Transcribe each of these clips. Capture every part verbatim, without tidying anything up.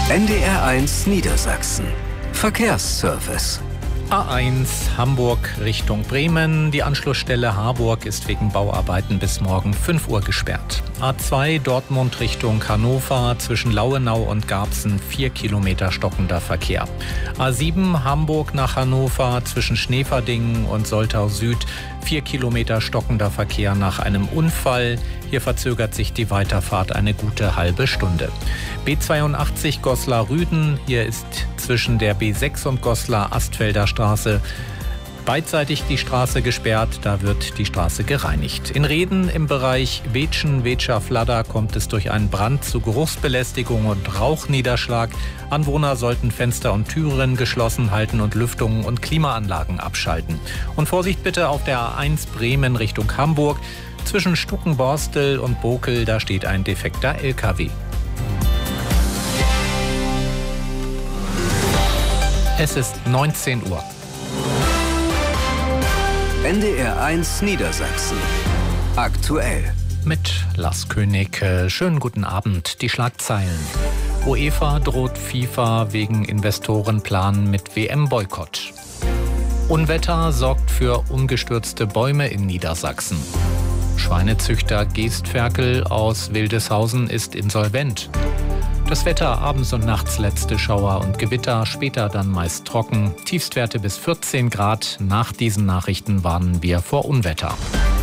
N D R eins Niedersachsen. Verkehrsservice. A eins Hamburg Richtung Bremen. Die Anschlussstelle Harburg ist wegen Bauarbeiten bis morgen fünf Uhr gesperrt. A zwei Dortmund Richtung Hannover. Zwischen Lauenau und Garbsen vier Kilometer stockender Verkehr. A sieben Hamburg nach Hannover. Zwischen Schneverdingen und Soltau Süd vier Kilometer stockender Verkehr nach einem Unfall. Hier verzögert sich die Weiterfahrt eine gute halbe Stunde. B zweiundachtzig Goslar-Rüden. Hier ist zwischen der B sechs und Goslar Astfelder Straße beidseitig die Straße gesperrt. Da wird die Straße gereinigt. In Reden im Bereich Wetschen-Wetscher-Fladder kommt es durch einen Brand zu Geruchsbelästigung und Rauchniederschlag. Anwohner sollten Fenster und Türen geschlossen halten und Lüftungen und Klimaanlagen abschalten. Und Vorsicht bitte auf der A eins Bremen Richtung Hamburg. Zwischen Stuckenborstel und Bokel, da steht ein defekter L K W. Es ist neunzehn Uhr. N D R eins Niedersachsen. Aktuell. Mit Lars König. Schönen guten Abend. Die Schlagzeilen. UEFA droht FIFA wegen Investorenplan mit W M-Boykott. Unwetter sorgt für umgestürzte Bäume in Niedersachsen. Schweinezüchter Geestferkel aus Wildeshausen ist insolvent. Das Wetter abends und nachts letzte Schauer und Gewitter, später dann meist trocken. Tiefstwerte bis vierzehn Grad. Nach diesen Nachrichten warnen wir vor Unwetter.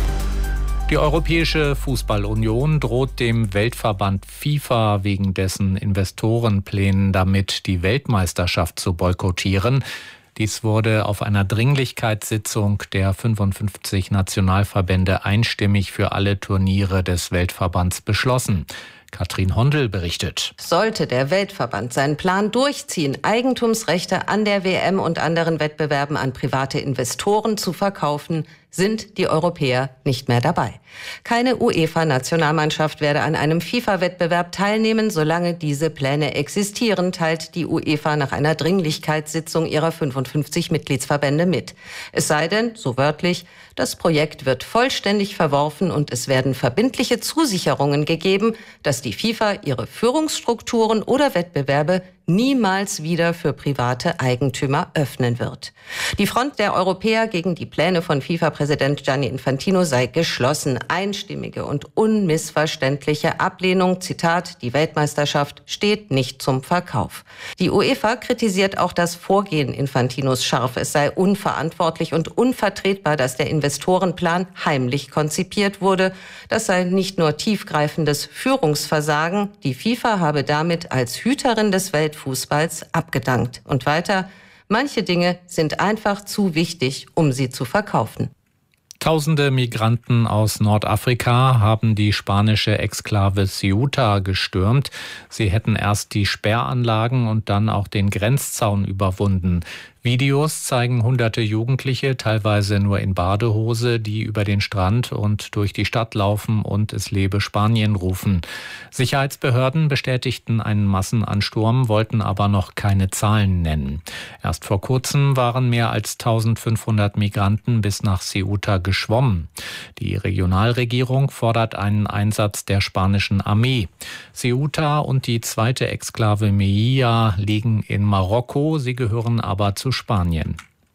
Die Europäische Fußballunion droht dem Weltverband FIFA wegen dessen Investorenplänen damit, die Weltmeisterschaft zu boykottieren. Dies wurde auf einer Dringlichkeitssitzung der fünfundfünfzig Nationalverbände einstimmig für alle Turniere des Weltverbands beschlossen. Katrin Hondel berichtet. Sollte der Weltverband seinen Plan durchziehen, Eigentumsrechte an der W M und anderen Wettbewerben an private Investoren zu verkaufen, sind die Europäer nicht mehr dabei. Keine UEFA-Nationalmannschaft werde an einem FIFA-Wettbewerb teilnehmen, solange diese Pläne existieren, teilt die UEFA nach einer Dringlichkeitssitzung ihrer fünfundfünfzig Mitgliedsverbände mit. Es sei denn, so wörtlich, das Projekt wird vollständig verworfen und es werden verbindliche Zusicherungen gegeben, dass die FIFA ihre Führungsstrukturen oder Wettbewerbe niemals wieder für private Eigentümer öffnen wird. Die Front der Europäer gegen die Pläne von FIFA-Präsident Gianni Infantino sei geschlossen. Einstimmige und unmissverständliche Ablehnung, Zitat, die Weltmeisterschaft steht nicht zum Verkauf. Die UEFA kritisiert auch das Vorgehen Infantinos scharf. Es sei unverantwortlich und unvertretbar, dass der Investorenplan heimlich konzipiert wurde. Das sei nicht nur tiefgreifendes Führungsversagen. Die FIFA habe damit als Hüterin des Weltfußballs Fußballs abgedankt. Und weiter, manche Dinge sind einfach zu wichtig, um sie zu verkaufen. Tausende Migranten aus Nordafrika haben die spanische Exklave Ceuta gestürmt. Sie hätten erst die Sperranlagen und dann auch den Grenzzaun überwunden. Videos zeigen hunderte Jugendliche, teilweise nur in Badehose, die über den Strand und durch die Stadt laufen und es lebe Spanien rufen. Sicherheitsbehörden bestätigten einen Massenansturm, wollten aber noch keine Zahlen nennen. Erst vor kurzem waren mehr als eintausendfünfhundert Migranten bis nach Ceuta geschwommen. Die Regionalregierung fordert einen Einsatz der spanischen Armee. Ceuta und die zweite Exklave Melilla liegen in Marokko, sie gehören aber zu Spanien.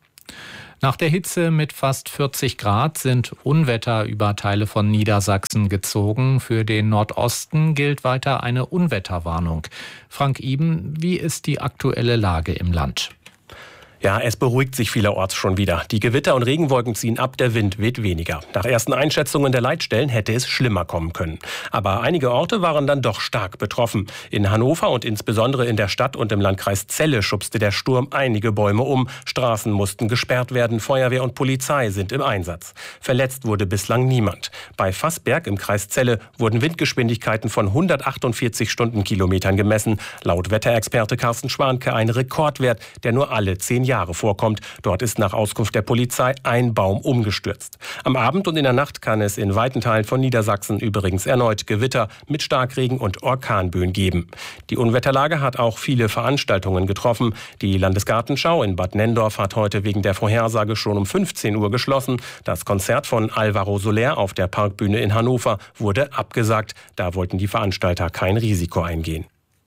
Nach der Hitze mit fast vierzig Grad sind Unwetter über Teile von Niedersachsen gezogen. Für den Nordosten gilt weiter eine Unwetterwarnung. Frank Iben, wie ist die aktuelle Lage im Land? Ja, es beruhigt sich vielerorts schon wieder. Die Gewitter und Regenwolken ziehen ab, der Wind weht weniger. Nach ersten Einschätzungen der Leitstellen hätte es schlimmer kommen können. Aber einige Orte waren dann doch stark betroffen. In Hannover und insbesondere in der Stadt und im Landkreis Celle schubste der Sturm einige Bäume um. Straßen mussten gesperrt werden, Feuerwehr und Polizei sind im Einsatz. Verletzt wurde bislang niemand. Bei Fassberg im Kreis Celle wurden Windgeschwindigkeiten von hundertachtundvierzig Stundenkilometern gemessen. Laut Wetterexperte Carsten Schwanke ein Rekordwert, der nur alle zehn Jahre Jahre vorkommt. Dort ist nach Auskunft der Polizei ein Baum umgestürzt. Am Abend und in der Nacht kann es in weiten Teilen von Niedersachsen übrigens erneut Gewitter mit Starkregen und Orkanböen geben. Die Unwetterlage hat auch viele Veranstaltungen getroffen. Die Landesgartenschau in Bad Nenndorf hat heute wegen der Vorhersage schon um fünfzehn Uhr geschlossen. Das Konzert von Alvaro Soler auf der Parkbühne in Hannover wurde abgesagt. Da wollten die Veranstalter kein Risiko eingehen.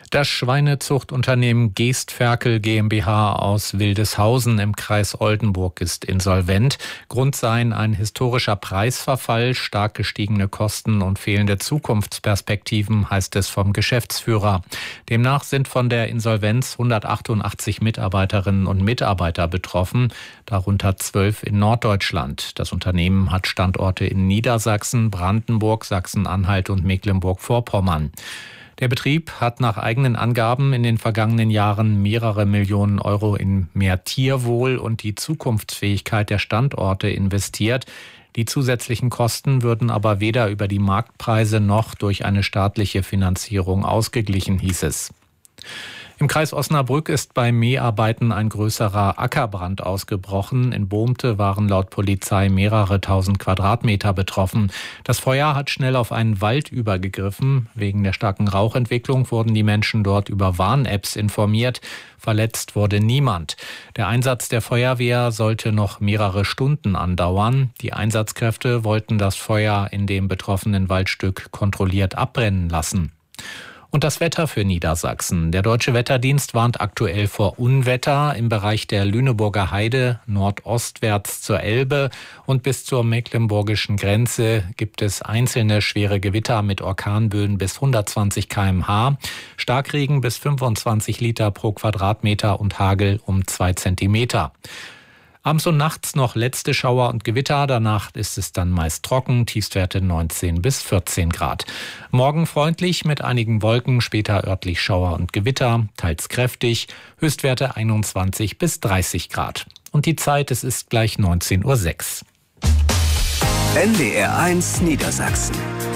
Das Schweinezuchtunternehmen Geestferkel GmbH aus Wildeshausen im Kreis Oldenburg ist insolvent. Grund seien ein historischer Preisverfall, stark gestiegene Kosten und fehlende Zukunftsperspektiven, heißt es vom Geschäftsführer. Demnach sind von der Insolvenz hundertachtundachtzig Mitarbeiterinnen und Mitarbeiter betroffen, darunter zwölf in Norddeutschland. Das Unternehmen hat Standorte in Niedersachsen, Brandenburg, Sachsen-Anhalt und Mecklenburg-Vorpommern. Der Betrieb hat nach eigenen Angaben in den vergangenen Jahren mehrere Millionen Euro in mehr Tierwohl und die Zukunftsfähigkeit der Standorte investiert. Die zusätzlichen Kosten würden aber weder über die Marktpreise noch durch eine staatliche Finanzierung ausgeglichen, hieß es. Im Kreis Osnabrück ist bei Mäharbeiten ein größerer Ackerbrand ausgebrochen. In Bohmte waren laut Polizei mehrere tausend Quadratmeter betroffen. Das Feuer hat schnell auf einen Wald übergegriffen. Wegen der starken Rauchentwicklung wurden die Menschen dort über Warn-Apps informiert. Verletzt wurde niemand. Der Einsatz der Feuerwehr sollte noch mehrere Stunden andauern. Die Einsatzkräfte wollten das Feuer in dem betroffenen Waldstück kontrolliert abbrennen lassen. Und das Wetter für Niedersachsen. Der Deutsche Wetterdienst warnt aktuell vor Unwetter im Bereich der Lüneburger Heide, nordostwärts zur Elbe und bis zur mecklenburgischen Grenze gibt es einzelne schwere Gewitter mit Orkanböen bis hundertzwanzig Kilometer pro Stunde, Starkregen bis fünfundzwanzig Liter pro Quadratmeter und Hagel um zwei Zentimeter. Abends und nachts noch letzte Schauer und Gewitter, danach ist es dann meist trocken, Tiefstwerte neunzehn bis vierzehn Grad. Morgen freundlich mit einigen Wolken, später örtlich Schauer und Gewitter, teils kräftig, Höchstwerte einundzwanzig bis dreißig Grad. Und die Zeit, es ist gleich neunzehn Uhr sechs. N D R eins Niedersachsen.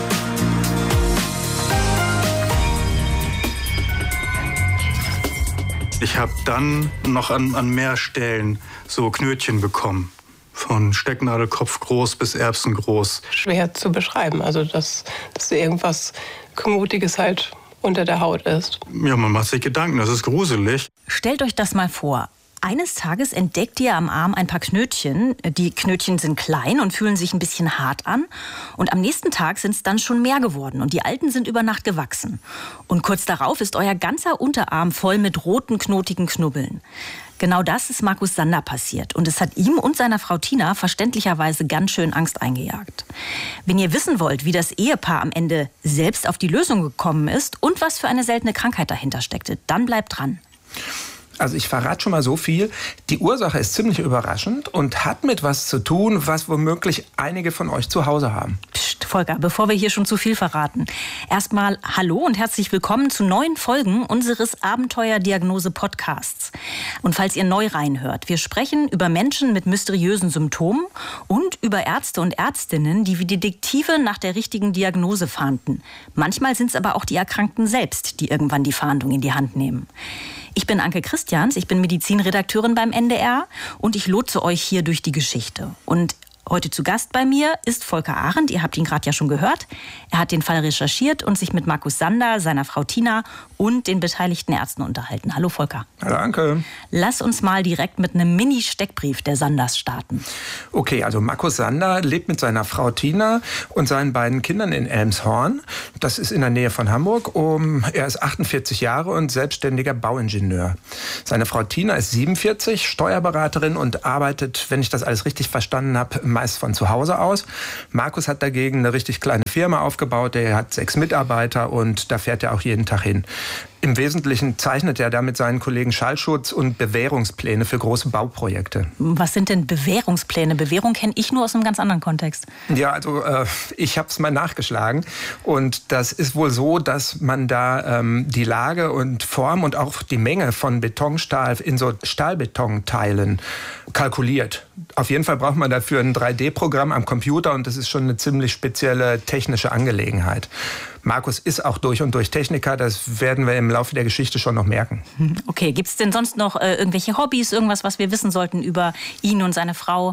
Ich habe dann noch an, an mehr Stellen so Knötchen bekommen. Von Stecknadelkopf groß bis Erbsengroß. Schwer zu beschreiben, also dass, dass irgendwas Knotiges halt unter der Haut ist. Ja, man macht sich Gedanken, das ist gruselig. Stellt euch das mal vor. Eines Tages entdeckt ihr am Arm ein paar Knötchen. Die Knötchen sind klein und fühlen sich ein bisschen hart an. Und am nächsten Tag sind es dann schon mehr geworden und die alten sind über Nacht gewachsen. Und kurz darauf ist euer ganzer Unterarm voll mit roten, knotigen Knubbeln. Genau das ist Markus Sander passiert. Und es hat ihm und seiner Frau Tina verständlicherweise ganz schön Angst eingejagt. Wenn ihr wissen wollt, wie das Ehepaar am Ende selbst auf die Lösung gekommen ist und was für eine seltene Krankheit dahinter steckte, dann bleibt dran. Also ich verrate schon mal so viel. Die Ursache ist ziemlich überraschend und hat mit was zu tun, was womöglich einige von euch zu Hause haben. Psst, Volker, bevor wir hier schon zu viel verraten. Erstmal hallo und herzlich willkommen zu neuen Folgen unseres Abenteuerdiagnose-Podcasts. Und falls ihr neu reinhört, wir sprechen über Menschen mit mysteriösen Symptomen und über Ärzte und Ärztinnen, die wie Detektive nach der richtigen Diagnose fahnden. Manchmal sind es aber auch die Erkrankten selbst, die irgendwann die Fahndung in die Hand nehmen. Ich bin Anke Christians, ich bin Medizinredakteurin beim N D R und ich lotse euch hier durch die Geschichte. Und heute zu Gast bei mir ist Volker Arendt, ihr habt ihn gerade ja schon gehört. Er hat den Fall recherchiert und sich mit Markus Sander, seiner Frau Tina und den beteiligten Ärzten unterhalten. Hallo Volker. Hallo Anke. Lass uns mal direkt mit einem Mini-Steckbrief der Sanders starten. Okay, also Markus Sander lebt mit seiner Frau Tina und seinen beiden Kindern in Elmshorn. Das ist in der Nähe von Hamburg. Um, er ist achtundvierzig Jahre und selbstständiger Bauingenieur. Seine Frau Tina ist siebenundvierzig, Steuerberaterin und arbeitet, wenn ich das alles richtig verstanden habe, meist von zu Hause aus. Markus hat dagegen eine richtig kleine Firma aufgebaut. Er hat sechs Mitarbeiter und da fährt er auch jeden Tag hin. Im Wesentlichen zeichnet er da mit seinen Kollegen Schallschutz und Bewährungspläne für große Bauprojekte. Was sind denn Bewährungspläne? Bewährung kenne ich nur aus einem ganz anderen Kontext. Ja, also äh, ich habe es mal nachgeschlagen und das ist wohl so, dass man da ähm, die Lage und Form und auch die Menge von Betonstahl in so Stahlbetonteilen kalkuliert. Auf jeden Fall braucht man dafür ein drei D Programm am Computer und das ist schon eine ziemlich spezielle technische Angelegenheit. Markus ist auch durch und durch Techniker, das werden wir im Laufe der Geschichte schon noch merken. Okay, gibt es denn sonst noch äh, irgendwelche Hobbys, irgendwas, was wir wissen sollten über ihn und seine Frau?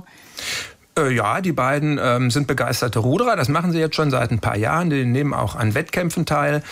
Äh, ja, die beiden ähm, sind begeisterte Ruderer, das machen sie jetzt schon seit ein paar Jahren, die nehmen auch an Wettkämpfen teil.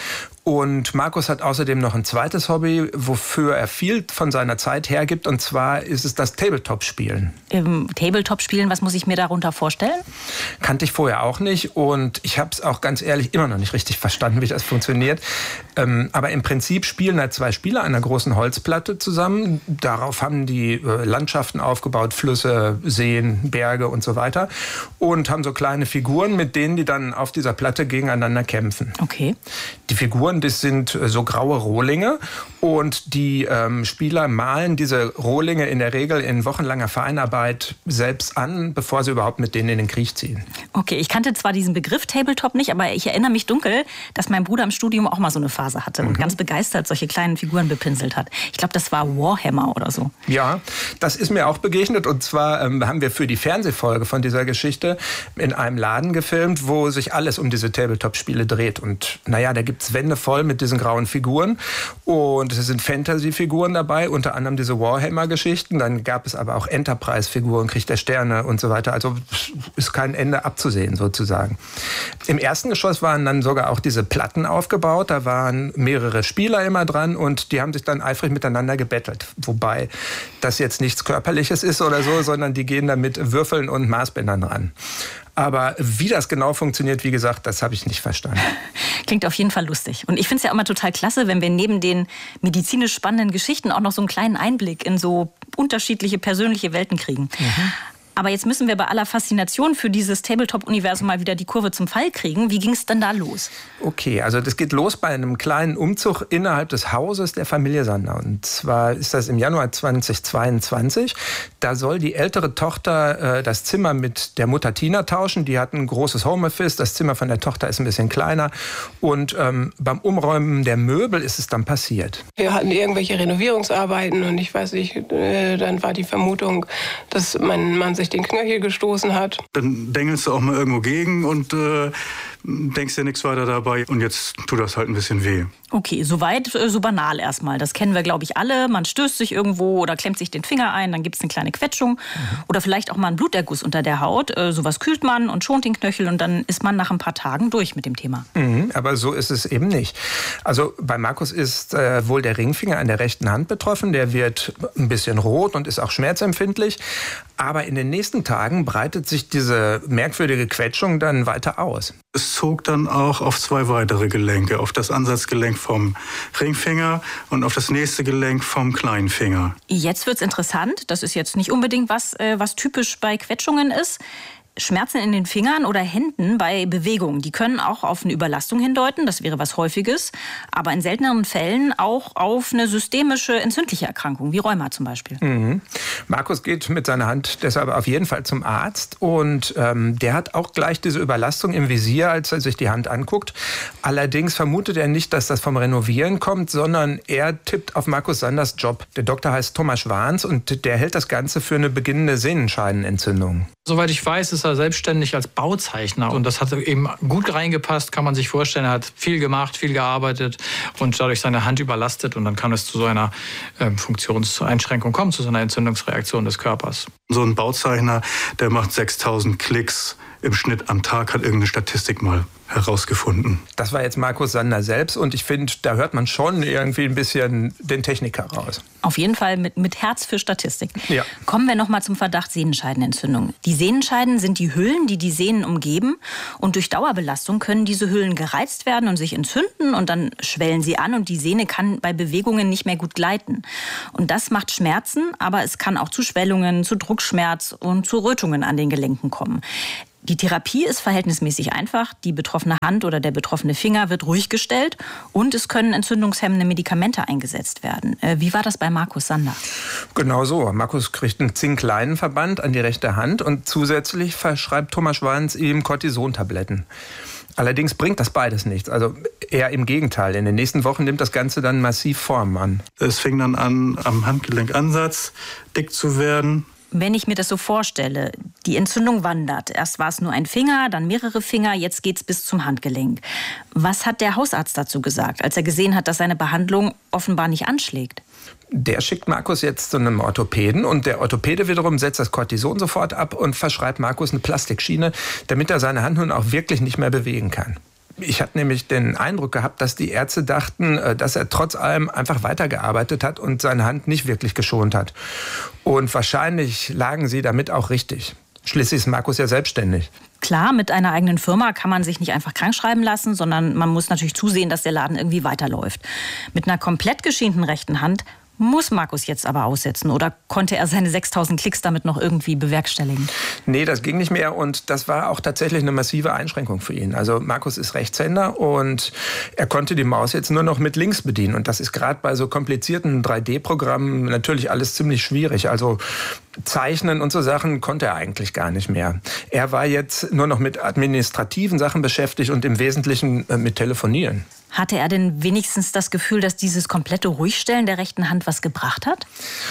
Und Markus hat außerdem noch ein zweites Hobby, wofür er viel von seiner Zeit hergibt. Und zwar ist es das Tabletop-Spielen. Ähm, Tabletop-Spielen, was muss ich mir darunter vorstellen? Kannte ich vorher auch nicht. Und ich habe es auch ganz ehrlich immer noch nicht richtig verstanden, wie das funktioniert. Ähm, aber im Prinzip spielen da zwei Spieler an einer großen Holzplatte zusammen. Darauf haben die äh, Landschaften aufgebaut, Flüsse, Seen, Berge und so weiter. Und haben so kleine Figuren, mit denen die dann auf dieser Platte gegeneinander kämpfen. Okay. Die Figuren, das sind so graue Rohlinge und die ähm, Spieler malen diese Rohlinge in der Regel in wochenlanger Feinarbeit selbst an, bevor sie überhaupt mit denen in den Krieg ziehen. Okay, ich kannte zwar diesen Begriff Tabletop nicht, aber ich erinnere mich dunkel, dass mein Bruder im Studium auch mal so eine Phase hatte mhm. und ganz begeistert solche kleinen Figuren bepinselt hat. Ich glaube, das war Warhammer oder so. Ja, das ist mir auch begegnet und zwar ähm, haben wir für die Fernsehfolge von dieser Geschichte in einem Laden gefilmt, wo sich alles um diese Tabletop-Spiele dreht. Und naja, da gibt es Wände voll mit diesen grauen Figuren und es sind Fantasy-Figuren dabei, unter anderem diese Warhammer-Geschichten. Dann gab es aber auch Enterprise-Figuren, Krieg der Sterne und so weiter. Also ist kein Ende abzusehen sozusagen. Im ersten Geschoss waren dann sogar auch diese Platten aufgebaut. Da waren mehrere Spieler immer dran und die haben sich dann eifrig miteinander gebettelt. Wobei das jetzt nichts Körperliches ist oder so, sondern die gehen da mit Würfeln und Maßbändern ran. Aber wie das genau funktioniert, wie gesagt, das habe ich nicht verstanden. Klingt auf jeden Fall lustig. Und ich finde es ja immer total klasse, wenn wir neben den medizinisch spannenden Geschichten auch noch so einen kleinen Einblick in so unterschiedliche persönliche Welten kriegen. Mhm. Aber jetzt müssen wir bei aller Faszination für dieses Tabletop-Universum mal wieder die Kurve zum Fall kriegen. Wie ging es denn da los? Okay, also das geht los bei einem kleinen Umzug innerhalb des Hauses der Familie Sander. Und zwar ist das im Januar zweitausendzweiundzwanzig. Da soll die ältere Tochter äh, das Zimmer mit der Mutter Tina tauschen. Die hat ein großes Homeoffice. Das Zimmer von der Tochter ist ein bisschen kleiner. Und ähm, beim Umräumen der Möbel ist es dann passiert. Wir hatten irgendwelche Renovierungsarbeiten und ich weiß nicht, äh, dann war die Vermutung, dass mein Mann sich den Knöchel gestoßen hat. Dann dengelst du auch mal irgendwo gegen und äh, denkst dir nichts weiter dabei. Und jetzt tut das halt ein bisschen weh. Okay, soweit so banal erstmal. Das kennen wir, glaube ich, alle. Man stößt sich irgendwo oder klemmt sich den Finger ein, dann gibt es eine kleine Quetschung. Mhm. Oder vielleicht auch mal einen Bluterguss unter der Haut. Äh, sowas kühlt man und schont den Knöchel und dann ist man nach ein paar Tagen durch mit dem Thema. Mhm, aber so ist es eben nicht. Also bei Markus ist äh, wohl der Ringfinger an der rechten Hand betroffen. Der wird ein bisschen rot und ist auch schmerzempfindlich. Aber in den nächsten Tagen breitet sich diese merkwürdige Quetschung dann weiter aus. Es zog dann auch auf zwei weitere Gelenke, auf das Ansatzgelenk vom Ringfinger und auf das nächste Gelenk vom kleinen Finger. Jetzt wird's interessant. Das ist jetzt nicht unbedingt was, äh, was typisch bei Quetschungen ist. Schmerzen in den Fingern oder Händen bei Bewegungen, die können auch auf eine Überlastung hindeuten, das wäre was Häufiges, aber in selteneren Fällen auch auf eine systemische entzündliche Erkrankung, wie Rheuma zum Beispiel. Mhm. Markus geht mit seiner Hand deshalb auf jeden Fall zum Arzt und ähm, der hat auch gleich diese Überlastung im Visier, als er sich die Hand anguckt. Allerdings vermutet er nicht, dass das vom Renovieren kommt, sondern er tippt auf Markus Sanders Job. Der Doktor heißt Thomas Schwans und der hält das Ganze für eine beginnende Sehnenscheidenentzündung. Soweit ich weiß, ist er selbstständig als Bauzeichner und das hat eben gut reingepasst, kann man sich vorstellen. Er hat viel gemacht, viel gearbeitet und dadurch seine Hand überlastet und dann kann es zu so einer äh, Funktionseinschränkung kommen, zu so einer Entzündungsreaktion des Körpers. So ein Bauzeichner, der macht sechstausend Klicks im Schnitt am Tag, hat irgendeine Statistik mal herausgefunden. Das war jetzt Markus Sander selbst und ich finde, da hört man schon irgendwie ein bisschen den Techniker raus. Auf jeden Fall mit, mit Herz für Statistik. Ja. Kommen wir noch mal zum Verdacht Sehnenscheidenentzündung. Die Sehnenscheiden sind die Hüllen, die die Sehnen umgeben und durch Dauerbelastung können diese Hüllen gereizt werden und sich entzünden und dann schwellen sie an und die Sehne kann bei Bewegungen nicht mehr gut gleiten. Und das macht Schmerzen, aber es kann auch zu Schwellungen, zu Druckschmerz und zu Rötungen an den Gelenken kommen. Die Therapie ist verhältnismäßig einfach. Die betroffene Hand oder der betroffene Finger wird ruhig gestellt und es können entzündungshemmende Medikamente eingesetzt werden. Wie war das bei Markus Sander? Genau so. Markus kriegt einen Zink-Leinenverband an die rechte Hand und zusätzlich verschreibt Thomas Schwans ihm Cortisontabletten. Allerdings bringt das beides nichts. Also eher im Gegenteil. In den nächsten Wochen nimmt das Ganze dann massiv Form an. Es fing dann an, am Handgelenkansatz dick zu werden. Wenn ich mir das so vorstelle, die Entzündung wandert. Erst war es nur ein Finger, dann mehrere Finger, jetzt geht's bis zum Handgelenk. Was hat der Hausarzt dazu gesagt, als er gesehen hat, dass seine Behandlung offenbar nicht anschlägt? Der schickt Markus jetzt zu einem Orthopäden und der Orthopäde wiederum setzt das Cortison sofort ab und verschreibt Markus eine Plastikschiene, damit er seine Hand nun auch wirklich nicht mehr bewegen kann. Ich hatte nämlich den Eindruck gehabt, dass die Ärzte dachten, dass er trotz allem einfach weitergearbeitet hat und seine Hand nicht wirklich geschont hat. Und wahrscheinlich lagen sie damit auch richtig. Schließlich ist Markus ja selbstständig. Klar, mit einer eigenen Firma kann man sich nicht einfach krankschreiben lassen, sondern man muss natürlich zusehen, dass der Laden irgendwie weiterläuft. Mit einer komplett geschonten rechten Hand muss Markus jetzt aber aussetzen, oder konnte er seine sechstausend Klicks damit noch irgendwie bewerkstelligen? Nee, das ging nicht mehr, und das war auch tatsächlich eine massive Einschränkung für ihn. Also Markus ist Rechtshänder und er konnte die Maus jetzt nur noch mit links bedienen, und das ist gerade bei so komplizierten drei D Programmen natürlich alles ziemlich schwierig. Also Zeichnen und so Sachen konnte er eigentlich gar nicht mehr. Er war jetzt nur noch mit administrativen Sachen beschäftigt und im Wesentlichen mit Telefonieren. Hatte er denn wenigstens das Gefühl, dass dieses komplette Ruhigstellen der rechten Hand was gebracht hat?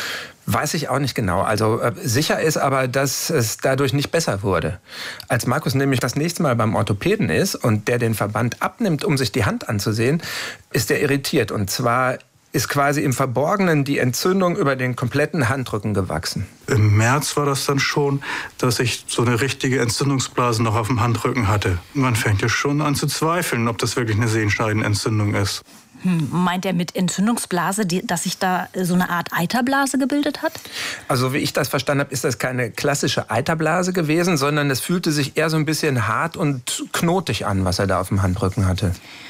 Weiß ich auch nicht genau. Also äh, sicher ist aber, dass es dadurch nicht besser wurde. Als Markus nämlich das nächste Mal beim Orthopäden ist und der den Verband abnimmt, um sich die Hand anzusehen, ist er irritiert. Und zwar ist quasi im Verborgenen die Entzündung über den kompletten Handrücken gewachsen. Im März war das dann schon, dass ich so eine richtige Entzündungsblase noch auf dem Handrücken hatte. Man fängt ja schon an zu zweifeln, ob das wirklich eine Sehenscheidenentzündung ist. Hm, meint er mit Entzündungsblase, die, dass sich da so eine Art Eiterblase gebildet hat? Also wie ich das verstanden habe, ist das keine klassische Eiterblase gewesen, sondern es fühlte sich eher so ein bisschen hart und knotig an, was er da auf dem Handrücken hatte.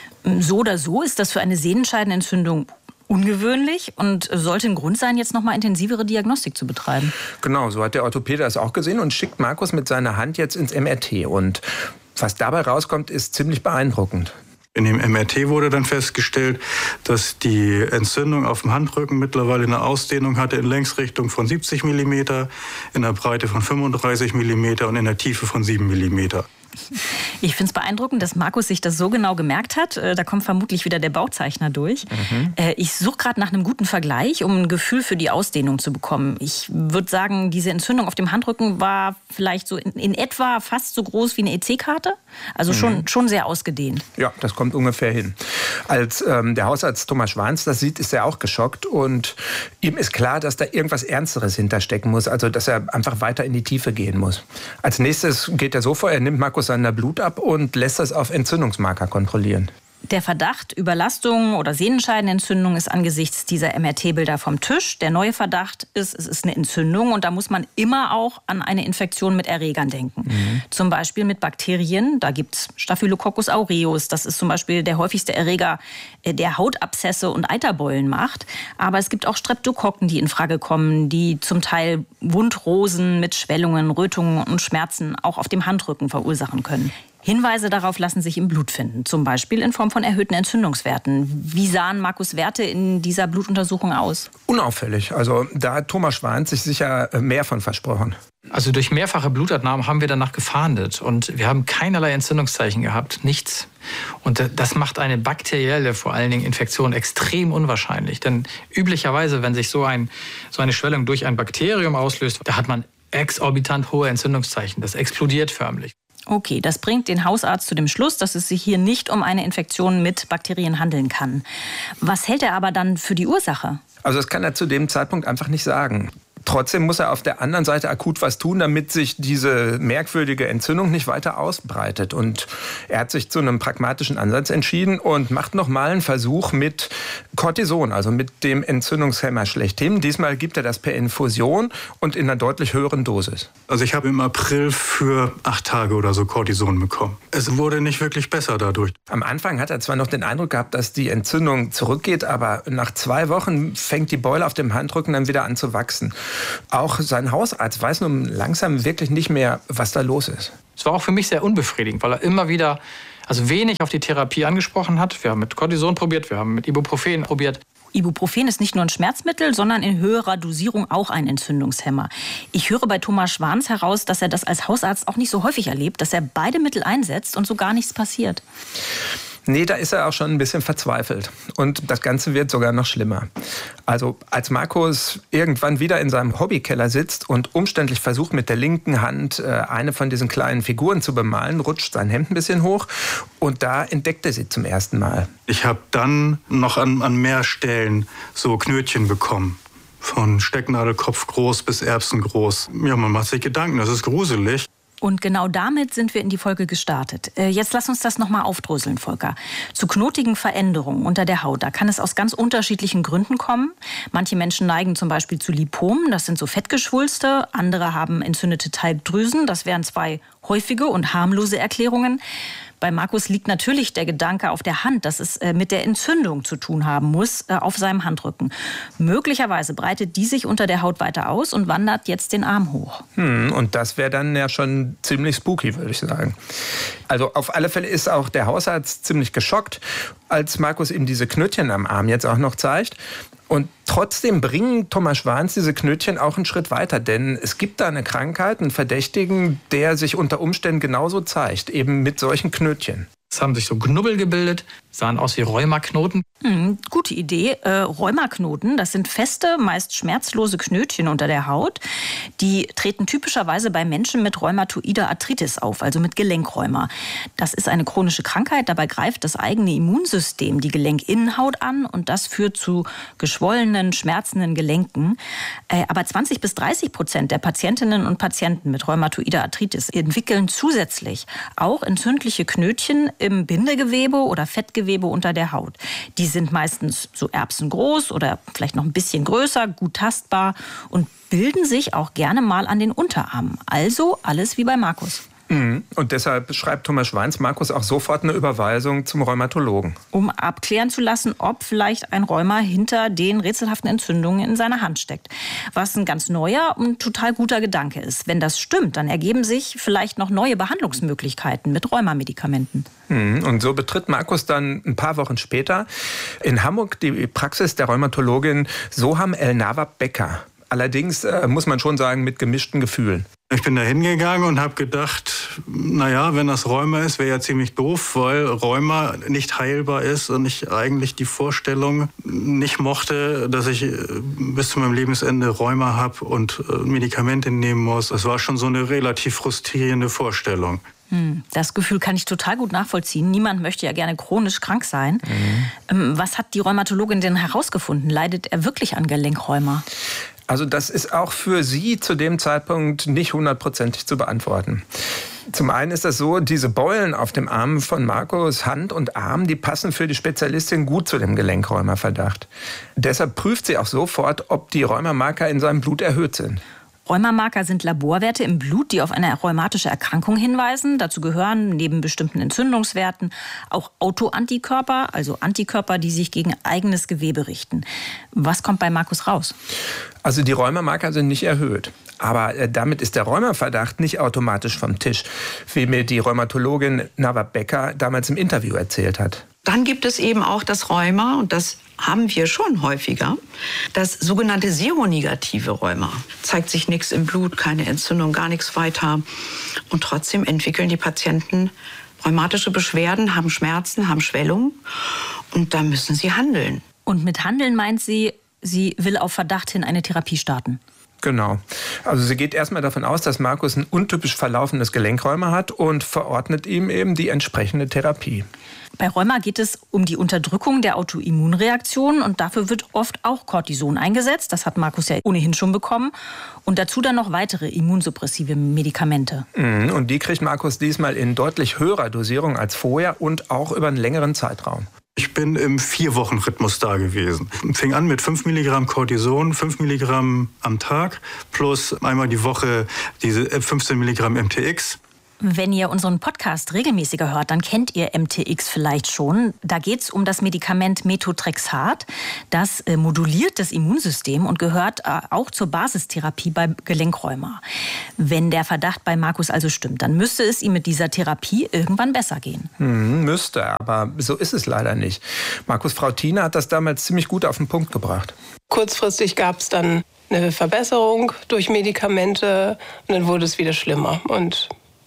So oder so ist das für eine Sehenscheidenentzündung ungewöhnlich und sollte ein Grund sein, jetzt noch mal intensivere Diagnostik zu betreiben. Genau, so hat der Orthopäde das auch gesehen und schickt Markus mit seiner Hand jetzt ins M R T. Und was dabei rauskommt, ist ziemlich beeindruckend. In dem M R T wurde dann festgestellt, dass die Entzündung auf dem Handrücken mittlerweile eine Ausdehnung hatte in Längsrichtung von siebzig Millimeter, in der Breite von fünfunddreißig Millimeter und in der Tiefe von sieben Millimeter. Ich finde es beeindruckend, dass Markus sich das so genau gemerkt hat. Da kommt vermutlich wieder der Bauzeichner durch. Mhm. Ich suche gerade nach einem guten Vergleich, um ein Gefühl für die Ausdehnung zu bekommen. Ich würde sagen, diese Entzündung auf dem Handrücken war vielleicht so in, in etwa fast so groß wie eine E C-Karte. Also schon, mhm. schon sehr ausgedehnt. Ja, das kommt ungefähr hin. Als ähm, der Hausarzt Thomas Schwanz das sieht, ist er auch geschockt. Und ihm ist klar, dass da irgendwas Ernsteres hinterstecken muss. Also, dass er einfach weiter in die Tiefe gehen muss. Als nächstes geht er so vor, er nimmt Markus Sander Blut ab und lässt das auf Entzündungsmarker kontrollieren. Der Verdacht Überlastung oder Sehnenscheidenentzündung ist angesichts dieser M R T-Bilder vom Tisch. Der neue Verdacht ist, es ist eine Entzündung und da muss man immer auch an eine Infektion mit Erregern denken. Mhm. Zum Beispiel mit Bakterien, da gibt es Staphylococcus aureus, das ist zum Beispiel der häufigste Erreger, der Hautabszesse und Eiterbeulen macht. Aber es gibt auch Streptokokken, die in Frage kommen, die zum Teil Wundrosen mit Schwellungen, Rötungen und Schmerzen auch auf dem Handrücken verursachen können. Hinweise darauf lassen sich im Blut finden, zum Beispiel in Form von erhöhten Entzündungswerten. Wie sahen Markus' Werte in dieser Blutuntersuchung aus? Unauffällig. Also da hat Thomas Schwanz sich sicher mehr von versprochen. Also durch mehrfache Blutabnahmen haben wir danach gefahndet und wir haben keinerlei Entzündungszeichen gehabt, nichts. Und das macht eine bakterielle, vor allen Dingen Infektion, extrem unwahrscheinlich. Denn üblicherweise, wenn sich so, ein, so eine Schwellung durch ein Bakterium auslöst, da hat man exorbitant hohe Entzündungszeichen. Das explodiert förmlich. Okay, das bringt den Hausarzt zu dem Schluss, dass es sich hier nicht um eine Infektion mit Bakterien handeln kann. Was hält er aber dann für die Ursache? Also das kann er zu dem Zeitpunkt einfach nicht sagen. Trotzdem muss er auf der anderen Seite akut was tun, damit sich diese merkwürdige Entzündung nicht weiter ausbreitet. Und er hat sich zu einem pragmatischen Ansatz entschieden und macht nochmal einen Versuch mit Cortison, also mit dem Entzündungshemmer schlechthin. Diesmal gibt er das per Infusion und in einer deutlich höheren Dosis. Also ich habe im April für acht Tage oder so Cortison bekommen. Es wurde nicht wirklich besser dadurch. Am Anfang hat er zwar noch den Eindruck gehabt, dass die Entzündung zurückgeht, aber nach zwei Wochen fängt die Beule auf dem Handrücken dann wieder an zu wachsen. Auch sein Hausarzt weiß nun langsam wirklich nicht mehr, was da los ist. Es war auch für mich sehr unbefriedigend, weil er immer wieder also wenig auf die Therapie angesprochen hat. Wir haben mit Cortison probiert, wir haben mit Ibuprofen probiert. Ibuprofen ist nicht nur ein Schmerzmittel, sondern in höherer Dosierung auch ein Entzündungshemmer. Ich höre bei Thomas Schwanz heraus, dass er das als Hausarzt auch nicht so häufig erlebt, dass er beide Mittel einsetzt und so gar nichts passiert. Nee, da ist er auch schon ein bisschen verzweifelt. Und das Ganze wird sogar noch schlimmer. Also als Markus irgendwann wieder in seinem Hobbykeller sitzt und umständlich versucht, mit der linken Hand eine von diesen kleinen Figuren zu bemalen, rutscht sein Hemd ein bisschen hoch und da entdeckt er sie zum ersten Mal. Ich habe dann noch an, an mehr Stellen so Knötchen bekommen. Von Stecknadelkopf groß bis Erbsen groß. Ja, man macht sich Gedanken, das ist gruselig. Und genau damit sind wir in die Folge gestartet. Jetzt lass uns das nochmal aufdröseln, Volker. Zu knotigen Veränderungen unter der Haut, da kann es aus ganz unterschiedlichen Gründen kommen. Manche Menschen neigen zum Beispiel zu Lipomen, das sind so Fettgeschwulste. Andere haben entzündete Talgdrüsen, das wären zwei häufige und harmlose Erklärungen. Bei Markus liegt natürlich der Gedanke auf der Hand, dass es mit der Entzündung zu tun haben muss auf seinem Handrücken. Möglicherweise breitet die sich unter der Haut weiter aus und wandert jetzt den Arm hoch. Hm, und das wäre dann ja schon ziemlich spooky, würde ich sagen. Also auf alle Fälle ist auch der Hausarzt ziemlich geschockt, als Markus ihm diese Knötchen am Arm jetzt auch noch zeigt. Und trotzdem bringen Thomas Schwans diese Knötchen auch einen Schritt weiter, denn es gibt da eine Krankheit, einen Verdächtigen, der sich unter Umständen genauso zeigt, eben mit solchen Knötchen. Es haben sich so Knubbel gebildet, sahen aus wie Rheumaknoten. Hm, gute Idee. Äh, Rheumaknoten, das sind feste, meist schmerzlose Knötchen unter der Haut. Die treten typischerweise bei Menschen mit rheumatoider Arthritis auf, also mit Gelenkrheuma. Das ist eine chronische Krankheit, dabei greift das eigene Immunsystem die Gelenkinnenhaut an und das führt zu geschwollenen, schmerzenden Gelenken. Äh, aber zwanzig bis dreißig Prozent der Patientinnen und Patienten mit rheumatoider Arthritis entwickeln zusätzlich auch entzündliche Knötchen im Bindegewebe oder Fettgewebe unter der Haut. Die sind meistens so erbsengroß oder vielleicht noch ein bisschen größer, gut tastbar und bilden sich auch gerne mal an den Unterarmen. Also alles wie bei Markus. Und deshalb schreibt Thomas Schwans Markus auch sofort eine Überweisung zum Rheumatologen. Um abklären zu lassen, ob vielleicht ein Rheuma hinter den rätselhaften Entzündungen in seiner Hand steckt. Was ein ganz neuer und total guter Gedanke ist. Wenn das stimmt, dann ergeben sich vielleicht noch neue Behandlungsmöglichkeiten mit Rheumamedikamenten. Und so betritt Markus dann ein paar Wochen später in Hamburg die Praxis der Rheumatologin Soham Elnava Becker. Allerdings äh, muss man schon sagen, mit gemischten Gefühlen. Ich bin da hingegangen und habe gedacht, naja, wenn das Rheuma ist, wäre ja ziemlich doof, weil Rheuma nicht heilbar ist und ich eigentlich die Vorstellung nicht mochte, dass ich bis zu meinem Lebensende Rheuma habe und Medikamente nehmen muss. Das war schon so eine relativ frustrierende Vorstellung. Das Gefühl kann ich total gut nachvollziehen. Niemand möchte ja gerne chronisch krank sein. Mhm. Was hat die Rheumatologin denn herausgefunden? Leidet er wirklich an Gelenkrheuma? Also das ist auch für Sie zu dem Zeitpunkt nicht hundertprozentig zu beantworten. Zum einen ist das so, diese Beulen auf dem Arm von Markus, Hand und Arm, die passen für die Spezialistin gut zu dem Gelenkrheumaverdacht. Deshalb prüft sie auch sofort, ob die Rheumamarker in seinem Blut erhöht sind. Rheumamarker sind Laborwerte im Blut, die auf eine rheumatische Erkrankung hinweisen. Dazu gehören neben bestimmten Entzündungswerten auch Autoantikörper, also Antikörper, die sich gegen eigenes Gewebe richten. Was kommt bei Markus raus? Also die Rheumamarker sind nicht erhöht. Aber äh, damit ist der Rheumaverdacht nicht automatisch vom Tisch, wie mir die Rheumatologin Nava Becker damals im Interview erzählt hat. Dann gibt es eben auch das Rheuma, und das haben wir schon häufiger, das sogenannte seronegative Rheuma. Zeigt sich nichts im Blut, keine Entzündung, gar nichts weiter. Und trotzdem entwickeln die Patienten rheumatische Beschwerden, haben Schmerzen, haben Schwellung. Und da müssen sie handeln. Und mit Handeln meint sie, sie will auf Verdacht hin eine Therapie starten. Genau. Also sie geht erstmal davon aus, dass Markus ein untypisch verlaufendes Gelenkrheuma hat und verordnet ihm eben die entsprechende Therapie. Bei Rheuma geht es um die Unterdrückung der Autoimmunreaktion und dafür wird oft auch Cortison eingesetzt. Das hat Markus ja ohnehin schon bekommen. Und dazu dann noch weitere immunsuppressive Medikamente. Und die kriegt Markus diesmal in deutlich höherer Dosierung als vorher und auch über einen längeren Zeitraum. Ich bin im Vier-Wochen-Rhythmus da gewesen. Fing an mit fünf Milligramm Cortison, fünf Milligramm am Tag, plus einmal die Woche diese fünfzehn Milligramm M T X. Wenn ihr unseren Podcast regelmäßiger hört, dann kennt ihr M T X vielleicht schon. Da geht es um das Medikament Methotrexat. Das äh, moduliert das Immunsystem und gehört äh, auch zur Basistherapie bei Gelenkrheuma. Wenn der Verdacht bei Markus also stimmt, dann müsste es ihm mit dieser Therapie irgendwann besser gehen. Hm, müsste, aber so ist es leider nicht. Markus' Frau Tina hat das damals ziemlich gut auf den Punkt gebracht. Kurzfristig gab es dann eine Verbesserung durch Medikamente und dann wurde es wieder schlimmer. Und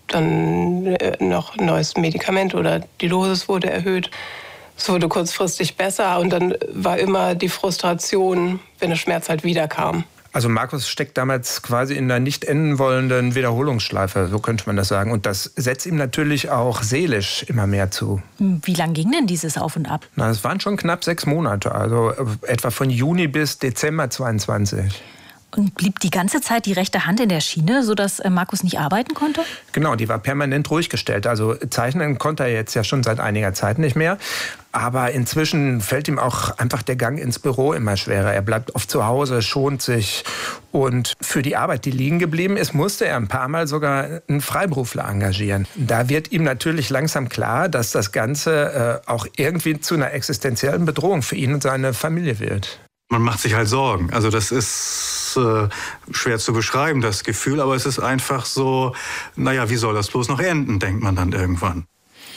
dann noch ein neues Medikament oder die Dosis wurde erhöht. Es wurde kurzfristig besser und dann war immer die Frustration, wenn der Schmerz halt wiederkam. Also Markus steckt damals quasi in einer nicht enden wollenden Wiederholungsschleife, so könnte man das sagen. Und das setzt ihm natürlich auch seelisch immer mehr zu. Wie lang ging denn dieses Auf und Ab? Na, es waren schon knapp sechs Monate, also etwa von Juni bis Dezember zweiundzwanzig. Und blieb die ganze Zeit die rechte Hand in der Schiene, sodass Markus nicht arbeiten konnte? Genau, die war permanent ruhig gestellt. Also zeichnen konnte er jetzt ja schon seit einiger Zeit nicht mehr. Aber inzwischen fällt ihm auch einfach der Gang ins Büro immer schwerer. Er bleibt oft zu Hause, schont sich. Und für die Arbeit, die liegen geblieben ist, musste er ein paar Mal sogar einen Freiberufler engagieren. Da wird ihm natürlich langsam klar, dass das Ganze äh, auch irgendwie zu einer existenziellen Bedrohung für ihn und seine Familie wird. Man macht sich halt Sorgen. Also das ist äh, schwer zu beschreiben, das Gefühl. Aber es ist einfach so, naja, wie soll das bloß noch enden, denkt man dann irgendwann.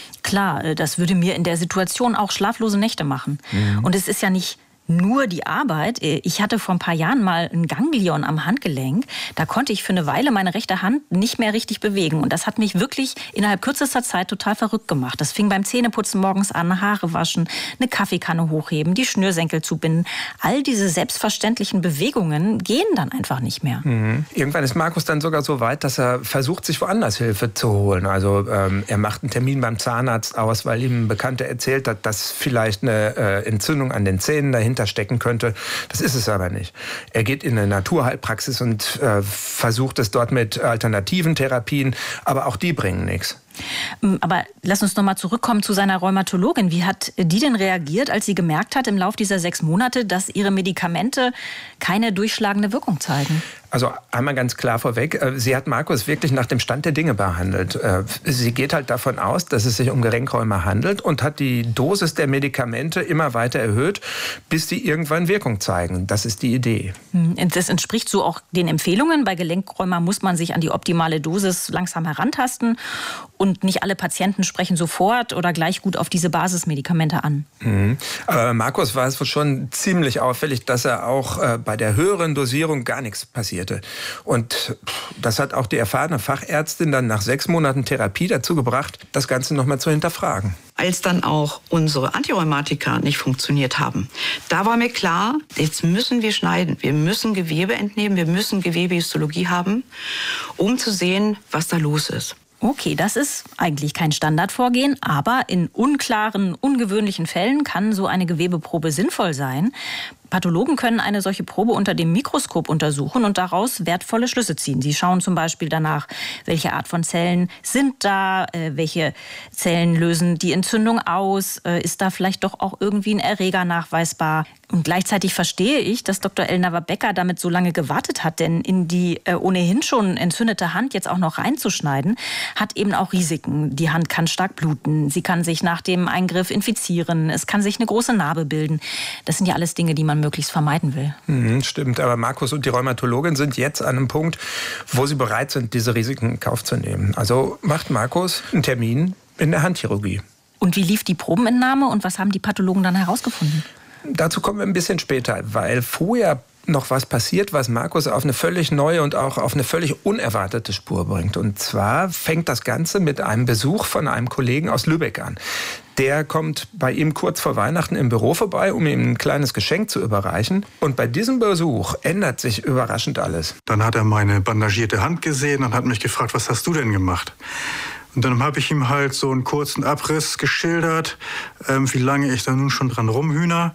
Klar, das würde mir in der Situation auch schlaflose Nächte machen. Mhm. Und es ist ja nicht nur die Arbeit. Ich hatte vor ein paar Jahren mal ein Ganglion am Handgelenk. Da konnte ich für eine Weile meine rechte Hand nicht mehr richtig bewegen. Und das hat mich wirklich innerhalb kürzester Zeit total verrückt gemacht. Das fing beim Zähneputzen morgens an, Haare waschen, eine Kaffeekanne hochheben, die Schnürsenkel zubinden. All diese selbstverständlichen Bewegungen gehen dann einfach nicht mehr. Mhm. Irgendwann ist Markus dann sogar so weit, dass er versucht, sich woanders Hilfe zu holen. Also ähm, er macht einen Termin beim Zahnarzt aus, weil ihm ein Bekannter erzählt hat, dass vielleicht eine äh, Entzündung an den Zähnen dahinter stecken könnte. Das ist es aber nicht. Er geht in eine Naturheilpraxis und äh, versucht es dort mit alternativen Therapien, aber auch die bringen nichts. Aber lass uns noch mal zurückkommen zu seiner Rheumatologin. Wie hat die denn reagiert, als sie gemerkt hat im Laufe dieser sechs Monate, dass ihre Medikamente keine durchschlagende Wirkung zeigen? Also einmal ganz klar vorweg, sie hat Markus wirklich nach dem Stand der Dinge behandelt. Sie geht halt davon aus, dass es sich um Gelenkrheuma handelt und hat die Dosis der Medikamente immer weiter erhöht, bis die irgendwann Wirkung zeigen. Das ist die Idee. Das entspricht so auch den Empfehlungen. Bei Gelenkrheuma muss man sich an die optimale Dosis langsam herantasten. Und nicht alle Patienten sprechen sofort oder gleich gut auf diese Basismedikamente an. Mhm. Aber Markus war es schon ziemlich auffällig, dass er auch äh, bei der höheren Dosierung gar nichts passierte. Und das hat auch die erfahrene Fachärztin dann nach sechs Monaten Therapie dazu gebracht, das Ganze nochmal zu hinterfragen. Als dann auch unsere Antirheumatika nicht funktioniert haben, da war mir klar, jetzt müssen wir schneiden. Wir müssen Gewebe entnehmen, wir müssen Gewebehistologie haben, um zu sehen, was da los ist. Okay, das ist eigentlich kein Standardvorgehen, aber in unklaren, ungewöhnlichen Fällen kann so eine Gewebeprobe sinnvoll sein. Pathologen können eine solche Probe unter dem Mikroskop untersuchen und daraus wertvolle Schlüsse ziehen. Sie schauen zum Beispiel danach, welche Art von Zellen sind da, äh, welche Zellen lösen die Entzündung aus, äh, ist da vielleicht doch auch irgendwie ein Erreger nachweisbar. Und gleichzeitig verstehe ich, dass Doktor Elnava Becker damit so lange gewartet hat, denn in die äh, ohnehin schon entzündete Hand jetzt auch noch reinzuschneiden, hat eben auch Risiken. Die Hand kann stark bluten, sie kann sich nach dem Eingriff infizieren, es kann sich eine große Narbe bilden. Das sind ja alles Dinge, die man möglichst vermeiden will. Mhm, stimmt, aber Markus und die Rheumatologin sind jetzt an einem Punkt, wo sie bereit sind, diese Risiken in Kauf zu nehmen. Also macht Markus einen Termin in der Handchirurgie. Und wie lief die Probenentnahme und was haben die Pathologen dann herausgefunden? Dazu kommen wir ein bisschen später, weil vorher noch was passiert, was Markus auf eine völlig neue und auch auf eine völlig unerwartete Spur bringt. Und zwar fängt das Ganze mit einem Besuch von einem Kollegen aus Lübeck an. Der kommt bei ihm kurz vor Weihnachten im Büro vorbei, um ihm ein kleines Geschenk zu überreichen. Und bei diesem Besuch ändert sich überraschend alles. Dann hat er meine bandagierte Hand gesehen und hat mich gefragt, was hast du denn gemacht? Und dann habe ich ihm halt so einen kurzen Abriss geschildert, ähm, wie lange ich da nun schon dran rumhühner.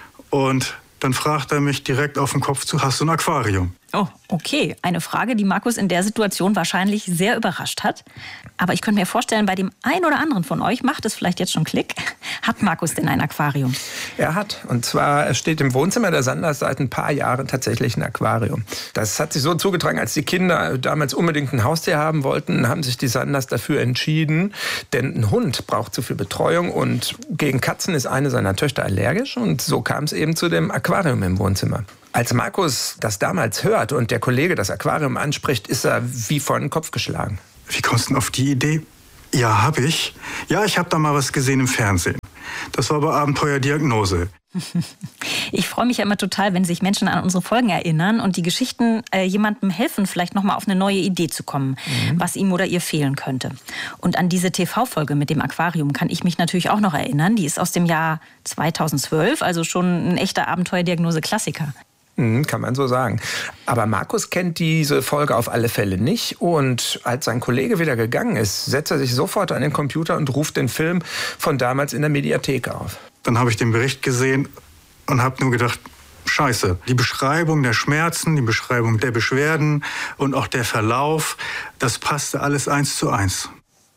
Und dann fragt er mich direkt auf den Kopf zu, hast du ein Aquarium? Oh, okay. Eine Frage, die Markus in der Situation wahrscheinlich sehr überrascht hat. Aber ich könnte mir vorstellen, bei dem einen oder anderen von euch macht es vielleicht jetzt schon Klick. Hat Markus denn ein Aquarium? Er hat. Und zwar steht im Wohnzimmer der Sanders seit ein paar Jahren tatsächlich ein Aquarium. Das hat sich so zugetragen, als die Kinder damals unbedingt ein Haustier haben wollten, haben sich die Sanders dafür entschieden. Denn ein Hund braucht zu viel Betreuung und gegen Katzen ist eine seiner Töchter allergisch. Und so kam es eben zu dem Aquarium im Wohnzimmer. Als Markus das damals hört und der Kollege das Aquarium anspricht, ist er wie vor den Kopf geschlagen. Wie kommst du denn auf die Idee? Ja, hab ich. Ja, ich habe da mal was gesehen im Fernsehen. Das war bei Abenteuerdiagnose. Ich freue mich ja immer total, wenn sich Menschen an unsere Folgen erinnern und die Geschichten äh, jemandem helfen, vielleicht noch mal auf eine neue Idee zu kommen, mhm. was ihm oder ihr fehlen könnte. Und an diese T V-Folge mit dem Aquarium kann ich mich natürlich auch noch erinnern. Die ist aus dem Jahr zweitausendzwölf, also schon ein echter Abenteuerdiagnose-Klassiker. Kann man so sagen. Aber Markus kennt diese Folge auf alle Fälle nicht. Und als sein Kollege wieder gegangen ist, setzt er sich sofort an den Computer und ruft den Film von damals in der Mediathek auf. Dann habe ich den Bericht gesehen und habe nur gedacht, scheiße. Die Beschreibung der Schmerzen, die Beschreibung der Beschwerden und auch der Verlauf, das passte alles eins zu eins.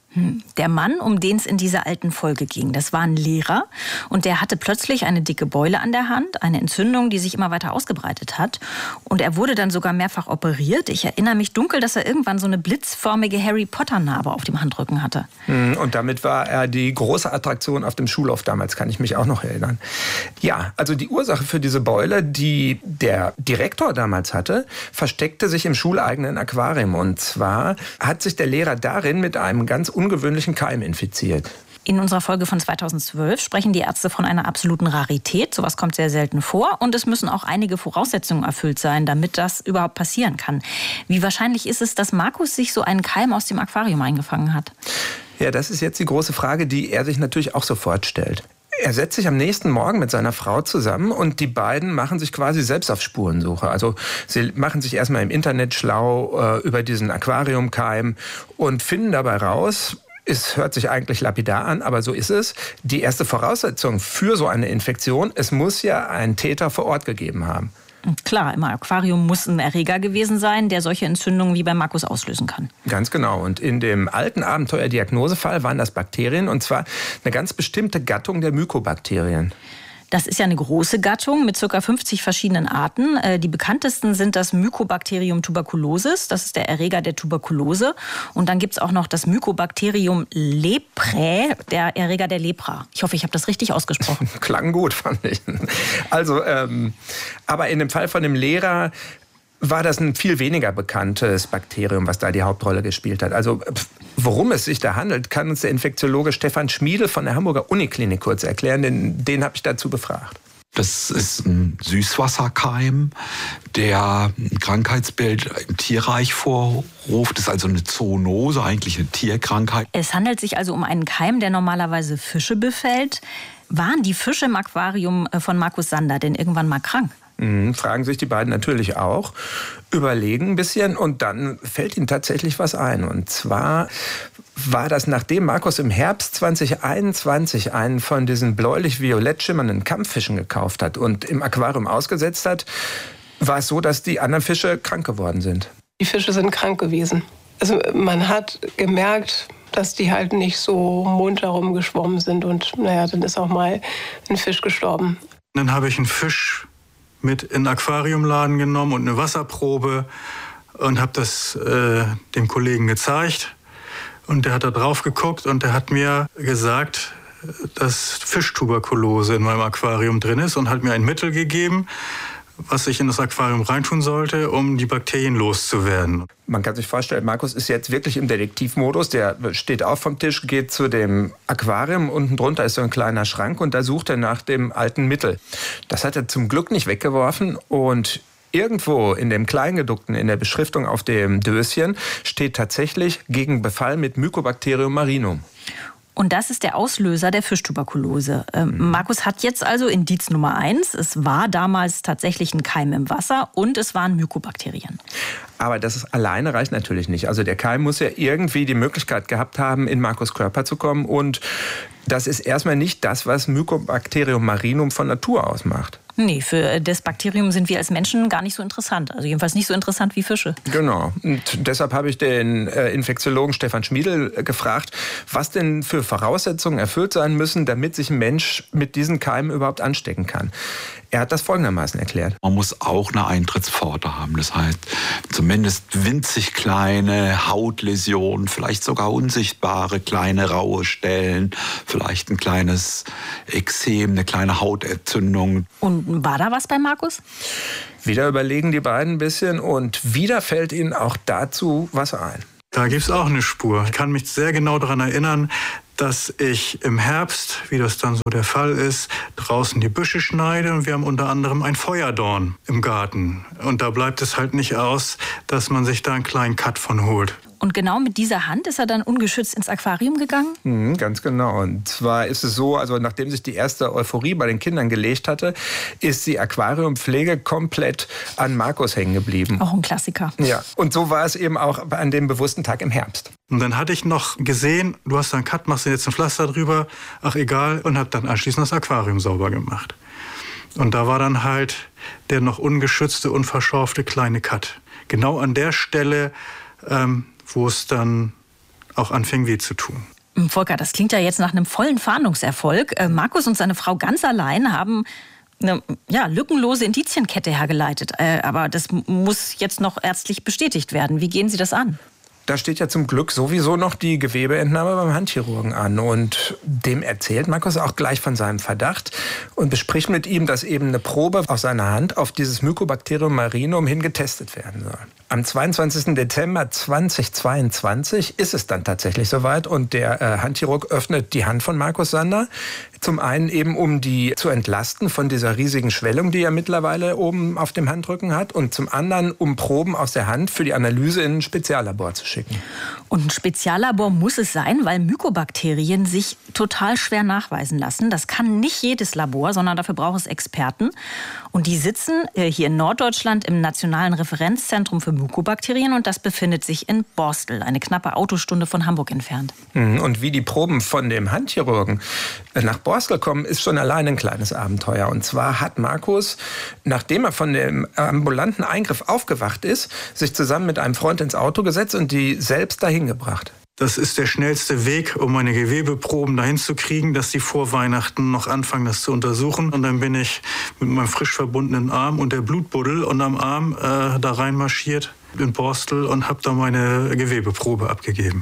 Der Mann, um den es in dieser alten Folge ging, das war ein Lehrer und der hatte plötzlich eine dicke Beule an der Hand, eine Entzündung, die sich immer weiter ausgebreitet hat. Und er wurde dann sogar mehrfach operiert. Ich erinnere mich dunkel, dass er irgendwann so eine blitzförmige Harry-Potter-Narbe auf dem Handrücken hatte. Und damit war er die große Attraktion auf dem Schulhof damals, kann ich mich auch noch erinnern. Ja, also die Ursache für diese Beule, die der Direktor damals hatte, versteckte sich im schuleigenen Aquarium. Und zwar hat sich der Lehrer darin mit einem ganz ungewöhnlichen Keim infiziert. In unserer Folge von zweitausendzwölf sprechen die Ärzte von einer absoluten Rarität. Sowas kommt sehr selten vor. Und es müssen auch einige Voraussetzungen erfüllt sein, damit das überhaupt passieren kann. Wie wahrscheinlich ist es, dass Markus sich so einen Keim aus dem Aquarium eingefangen hat? Ja, das ist jetzt die große Frage, die er sich natürlich auch sofort stellt. Er setzt sich am nächsten Morgen mit seiner Frau zusammen und die beiden machen sich quasi selbst auf Spurensuche. Also sie machen sich erstmal im Internet schlau äh, über diesen Aquariumkeim und finden dabei raus, es hört sich eigentlich lapidar an, aber so ist es, die erste Voraussetzung für so eine Infektion, es muss ja einen Täter vor Ort gegeben haben. Klar, im Aquarium muss ein Erreger gewesen sein, der solche Entzündungen wie bei Markus auslösen kann. Ganz genau. Und in dem alten Abenteuer-Diagnosefall waren das Bakterien, und zwar eine ganz bestimmte Gattung der Mykobakterien. Das ist ja eine große Gattung mit ca. fünfzig verschiedenen Arten. Die bekanntesten sind das Mycobacterium tuberculosis, das ist der Erreger der Tuberkulose. Und dann gibt es auch noch das Mycobacterium leprae, der Erreger der Lepra. Ich hoffe, ich habe das richtig ausgesprochen. Klang gut, fand ich. Also, ähm, aber in dem Fall von dem Lehrer war das ein viel weniger bekanntes Bakterium, was da die Hauptrolle gespielt hat. Also worum es sich da handelt, kann uns der Infektiologe Stefan Schmiedl von der Hamburger Uniklinik kurz erklären, denn den habe ich dazu befragt. Das ist ein Süßwasserkeim, der ein Krankheitsbild im Tierreich vorruft. Das ist also eine Zoonose, eigentlich eine Tierkrankheit. Es handelt sich also um einen Keim, der normalerweise Fische befällt. Waren die Fische im Aquarium von Markus Sander denn irgendwann mal krank? Mhm, fragen sich die beiden natürlich auch, überlegen ein bisschen und dann fällt ihnen tatsächlich was ein. Und zwar war das, nachdem Markus im Herbst zweitausendeinundzwanzig einen von diesen bläulich-violett schimmernden Kampffischen gekauft hat und im Aquarium ausgesetzt hat, war es so, dass die anderen Fische krank geworden sind. Die Fische sind krank gewesen. Also man hat gemerkt, dass die halt nicht so munter rumgeschwommen sind und naja, dann ist auch mal ein Fisch gestorben. Dann habe ich einen Fisch mit in den Aquariumladen genommen und eine Wasserprobe und habe das äh, dem Kollegen gezeigt. Und der hat da drauf geguckt und der hat mir gesagt, dass Fischtuberkulose in meinem Aquarium drin ist und hat mir ein Mittel gegeben, was ich in das Aquarium reintun sollte, um die Bakterien loszuwerden. Man kann sich vorstellen, Markus ist jetzt wirklich im Detektivmodus. Der steht auf vom Tisch, geht zu dem Aquarium. Unten drunter ist so ein kleiner Schrank und da sucht er nach dem alten Mittel. Das hat er zum Glück nicht weggeworfen und irgendwo in dem Kleingedruckten, in der Beschriftung auf dem Döschen, steht tatsächlich gegen Befall mit Mycobacterium marinum. Und das ist der Auslöser der Fischtuberkulose. Ähm, mhm. Markus hat jetzt also Indiz Nummer eins. Es war damals tatsächlich ein Keim im Wasser und es waren Mykobakterien. Aber das ist, alleine reicht natürlich nicht. Also der Keim muss ja irgendwie die Möglichkeit gehabt haben, in Markus' Körper zu kommen. Und das ist erstmal nicht das, was Mycobacterium marinum von Natur aus macht. Nee, für das Bakterium sind wir als Menschen gar nicht so interessant. Also jedenfalls nicht so interessant wie Fische. Genau. Und deshalb habe ich den Infektiologen Stefan Schmiedl gefragt, was denn für Voraussetzungen erfüllt sein müssen, damit sich ein Mensch mit diesen Keimen überhaupt anstecken kann. Er hat das folgendermaßen erklärt. Man muss auch eine Eintrittspforte haben. Das heißt, zumindest winzig kleine Hautläsionen, vielleicht sogar unsichtbare kleine raue Stellen, vielleicht ein kleines Ekzem, eine kleine Hautentzündung. Und war da was bei Markus? Wieder überlegen die beiden ein bisschen und wieder fällt ihnen auch dazu was ein. Da gibt es auch eine Spur. Ich kann mich sehr genau daran erinnern, dass ich im Herbst, wie das dann so der Fall ist, draußen die Büsche schneide und wir haben unter anderem ein Feuerdorn im Garten. Und da bleibt es halt nicht aus, dass man sich da einen kleinen Cut von holt. Und genau mit dieser Hand ist er dann ungeschützt ins Aquarium gegangen? Mhm, ganz genau. Und zwar ist es so, also nachdem sich die erste Euphorie bei den Kindern gelegt hatte, ist die Aquariumpflege komplett an Markus hängen geblieben. Auch ein Klassiker. Ja, und so war es eben auch an dem bewussten Tag im Herbst. Und dann hatte ich noch gesehen, du hast da einen Cut, machst du jetzt ein Pflaster drüber, ach egal, und habe dann anschließend das Aquarium sauber gemacht. Und da war dann halt der noch ungeschützte, unverschorfte kleine Cut. Genau an der Stelle, ähm, wo es dann auch anfing, weh zu tun. Volker, das klingt ja jetzt nach einem vollen Fahndungserfolg. Äh, Markus und seine Frau ganz allein haben eine ja, lückenlose Indizienkette hergeleitet. Äh, aber das muss jetzt noch ärztlich bestätigt werden. Wie gehen Sie das an? Da steht ja zum Glück sowieso noch die Gewebeentnahme beim Handchirurgen an. Und dem erzählt Markus auch gleich von seinem Verdacht und bespricht mit ihm, dass eben eine Probe aus seiner Hand auf dieses Mycobacterium marinum hin getestet werden soll. Am zweiundzwanzigsten Dezember zweitausendzweiundzwanzig ist es dann tatsächlich soweit und der äh, Handchirurg öffnet die Hand von Markus Sander. Zum einen eben, um die zu entlasten von dieser riesigen Schwellung, die er mittlerweile oben auf dem Handrücken hat, und zum anderen, um Proben aus der Hand für die Analyse in ein Speziallabor zu schicken. Und ein Speziallabor muss es sein, weil Mykobakterien sich total schwer nachweisen lassen. Das kann nicht jedes Labor, sondern dafür braucht es Experten. Und die sitzen äh, hier in Norddeutschland im Nationalen Referenzzentrum für Mykobakterien und das befindet sich in Borstel, eine knappe Autostunde von Hamburg entfernt. Und wie die Proben von dem Handchirurgen nach Borstel kommen, ist schon allein ein kleines Abenteuer. Und zwar hat Markus, nachdem er von dem ambulanten Eingriff aufgewacht ist, sich zusammen mit einem Freund ins Auto gesetzt und die selbst dahin gebracht. Das ist der schnellste Weg, um meine Gewebeproben dahin zu kriegen, dass die vor Weihnachten noch anfangen, das zu untersuchen. Und dann bin ich mit meinem frisch verbundenen Arm und der Blutbuddel unterm Arm äh, da reinmarschiert in Borstel und habe da meine Gewebeprobe abgegeben.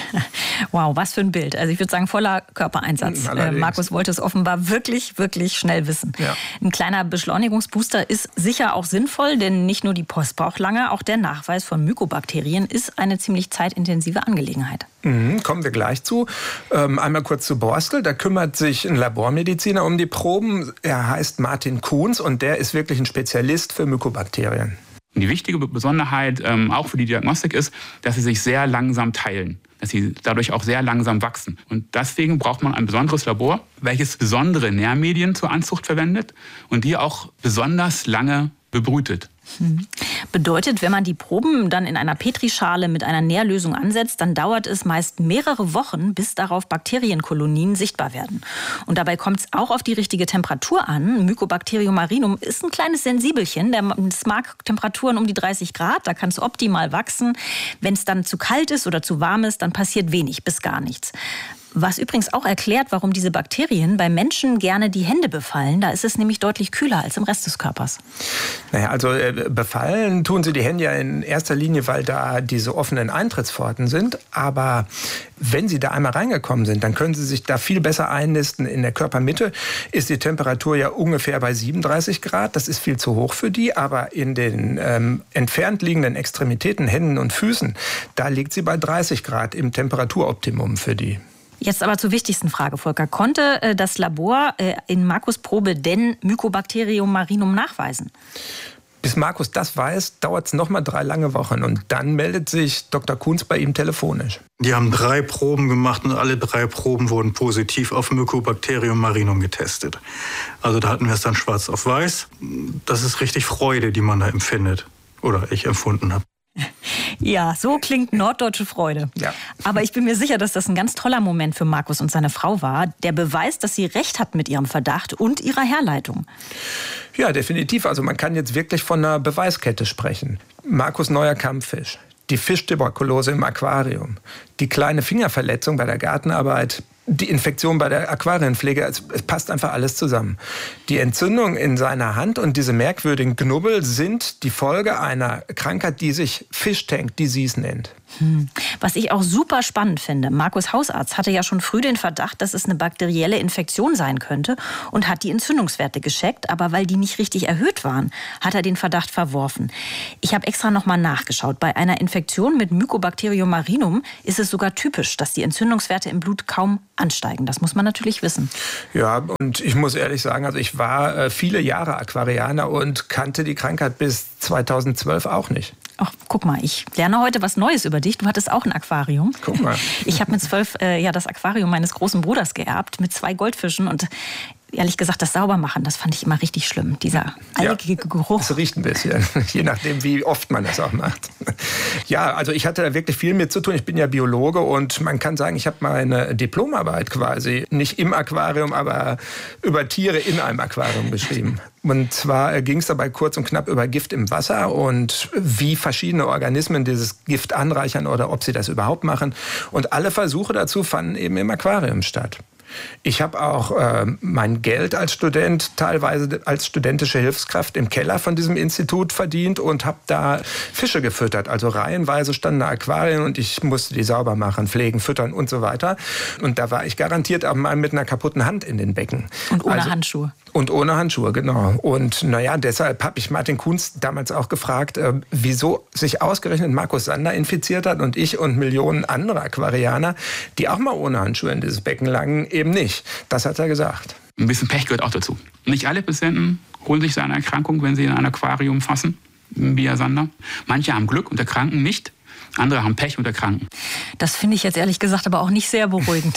Wow, was für ein Bild. Also ich würde sagen, voller Körpereinsatz. Äh, Markus wollte es offenbar wirklich, wirklich schnell wissen. Ja. Ein kleiner Beschleunigungsbooster ist sicher auch sinnvoll, denn nicht nur die Post braucht lange, auch der Nachweis von Mykobakterien ist eine ziemlich zeitintensive Angelegenheit. Mhm, kommen wir gleich zu. Ähm, einmal kurz zu Borstel. Da kümmert sich ein Labormediziner um die Proben. Er heißt Martin Kuhns und der ist wirklich ein Spezialist für Mykobakterien. Und die wichtige Besonderheit, ähm, auch für die Diagnostik, ist, dass sie sich sehr langsam teilen, dass sie dadurch auch sehr langsam wachsen. Und deswegen braucht man ein besonderes Labor, welches besondere Nährmedien zur Anzucht verwendet und die auch besonders lange bebrütet. Hm. Bedeutet, wenn man die Proben dann in einer Petrischale mit einer Nährlösung ansetzt, dann dauert es meist mehrere Wochen, bis darauf Bakterienkolonien sichtbar werden. Und dabei kommt es auch auf die richtige Temperatur an. Mycobacterium marinum ist ein kleines Sensibelchen. Es mag Temperaturen um die dreißig Grad, da kann es optimal wachsen. Wenn es dann zu kalt ist oder zu warm ist, dann passiert wenig bis gar nichts. Was übrigens auch erklärt, warum diese Bakterien bei Menschen gerne die Hände befallen. Da ist es nämlich deutlich kühler als im Rest des Körpers. Naja, also äh, befallen tun sie die Hände ja in erster Linie, weil da diese offenen Eintrittspforten sind. Aber wenn sie da einmal reingekommen sind, dann können sie sich da viel besser einnisten. In der Körpermitte ist die Temperatur ja ungefähr bei siebenunddreißig Grad. Das ist viel zu hoch für die. Aber in den ähm, entfernt liegenden Extremitäten, Händen und Füßen, da liegt sie bei dreißig Grad im Temperaturoptimum für die. Jetzt aber zur wichtigsten Frage, Volker. Konnte äh, das Labor äh, in Markus' Probe denn Mycobacterium marinum nachweisen? Bis Markus das weiß, dauert es noch mal drei lange Wochen. Und dann meldet sich Doktor Kuhns bei ihm telefonisch. Die haben drei Proben gemacht und alle drei Proben wurden positiv auf Mycobacterium marinum getestet. Also da hatten wir es dann schwarz auf weiß. Das ist richtig Freude, die man da empfindet. Oder ich empfunden habe. Ja, so klingt norddeutsche Freude. Ja. Aber ich bin mir sicher, dass das ein ganz toller Moment für Markus und seine Frau war. Der Beweis, dass sie recht hat mit ihrem Verdacht und ihrer Herleitung. Ja, definitiv. Also man kann jetzt wirklich von einer Beweiskette sprechen. Markus' neuer Kampffisch, die Fischtuberkulose im Aquarium, die kleine Fingerverletzung bei der Gartenarbeit, die Infektion bei der Aquarienpflege, es, es passt einfach alles zusammen. Die Entzündung in seiner Hand und diese merkwürdigen Knubbel sind die Folge einer Krankheit, die sich Fish-Tank-Disease nennt. Hm. Was ich auch super spannend finde, Markus' Hausarzt hatte ja schon früh den Verdacht, dass es eine bakterielle Infektion sein könnte und hat die Entzündungswerte gecheckt, aber weil die nicht richtig erhöht waren, hat er den Verdacht verworfen. Ich habe extra nochmal nachgeschaut. Bei einer Infektion mit Mycobacterium marinum ist es sogar typisch, dass die Entzündungswerte im Blut kaum ansteigen. Das muss man natürlich wissen. Ja, und ich muss ehrlich sagen, also ich war äh, viele Jahre Aquarianer und kannte die Krankheit bis zweitausendzwölf auch nicht. Ach, guck mal, ich lerne heute was Neues über dich. Du hattest auch ein Aquarium. Guck mal. Ich habe mit zwölf äh, ja, das Aquarium meines großen Bruders geerbt mit zwei Goldfischen und ehrlich gesagt, das Saubermachen, das fand ich immer richtig schlimm. Dieser algige ja, Geruch. Es riecht ein bisschen, je nachdem, wie oft man das auch macht. Ja, also ich hatte da wirklich viel mit zu tun. Ich bin ja Biologe und man kann sagen, ich habe meine Diplomarbeit quasi nicht im Aquarium, aber über Tiere in einem Aquarium geschrieben. Und zwar ging es dabei kurz und knapp über Gift im Wasser und wie verschiedene Organismen dieses Gift anreichern oder ob sie das überhaupt machen. Und alle Versuche dazu fanden eben im Aquarium statt. Ich habe auch äh, mein Geld als Student, teilweise als studentische Hilfskraft im Keller von diesem Institut verdient und habe da Fische gefüttert. Also reihenweise standen da Aquarien und ich musste die sauber machen, pflegen, füttern und so weiter. Und da war ich garantiert auch mal mit einer kaputten Hand in den Becken. Und ohne also, Handschuhe. Und ohne Handschuhe, genau. Und naja, deshalb habe ich Martin Kunz damals auch gefragt, äh, wieso sich ausgerechnet Markus Sander infiziert hat und ich und Millionen andere Aquarianer, die auch mal ohne Handschuhe in dieses Becken lagen, eben nicht. Das hat er gesagt. Ein bisschen Pech gehört auch dazu. Nicht alle Patienten holen sich seine Erkrankung, wenn sie in ein Aquarium fassen, wie Herr Sander. Manche haben Glück und erkranken nicht. Andere haben Pech und erkranken. Das finde ich jetzt ehrlich gesagt aber auch nicht sehr beruhigend.